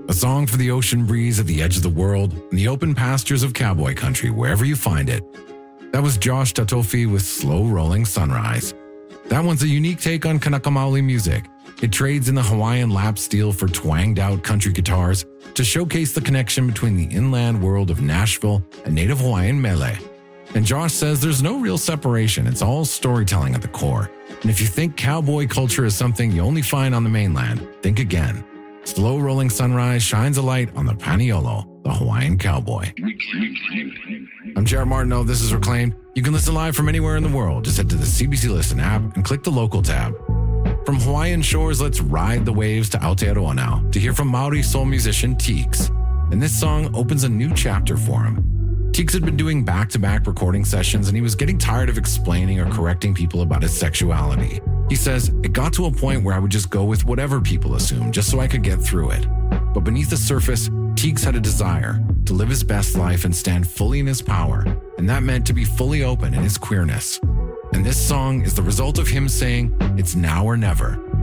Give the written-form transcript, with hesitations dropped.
A song for the ocean breeze at the edge of the world and the open pastures of cowboy country wherever you find it. That was Josh Tatofi with Slow Rolling Sunrise. That one's a unique take on Kanaka Maoli music. It trades in the Hawaiian lap steel for twanged out country guitars to showcase the connection between the inland world of Nashville and native Hawaiian mele. And Josh says there's no real separation, it's all storytelling at the core. And if you think cowboy culture is something you only find on the mainland, think again. Slow Rolling Sunrise shines a light on the Paniolo, the Hawaiian cowboy. I'm Jared Martineau, this is Reclaimed. You can listen live from anywhere in the world. Just head to the CBC Listen app and click the local tab. From Hawaiian shores, let's ride the waves to Aotearoa now to hear from Maori soul musician Teeks. And this song opens a new chapter for him. Teeks had been doing back-to-back recording sessions and he was getting tired of explaining or correcting people about his sexuality. He says, it got to a point where I would just go with whatever people assumed just so I could get through it. But beneath the surface, Teeks had a desire to live his best life and stand fully in his power, and that meant to be fully open in his queerness. And this song is the result of him saying, it's now or never.